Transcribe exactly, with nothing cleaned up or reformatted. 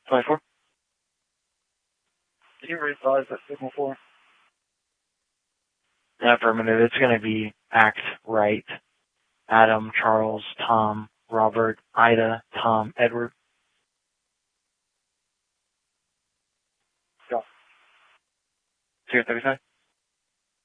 twenty-four. Did you resize that signal for? Affirmative. It's going to be act right. Adam, Charles, Tom, Robert, Ida, Tom, Edward. Go. zero thirty-five.